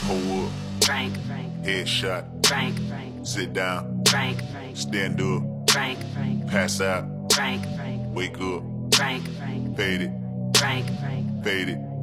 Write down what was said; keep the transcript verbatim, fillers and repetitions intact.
Pull up. Frank, Headshot. Frank, Sit down. Frank, Stand up. Frank, Pass out. Frank, Wake up. Frank, Fade it. Frank, Fade it.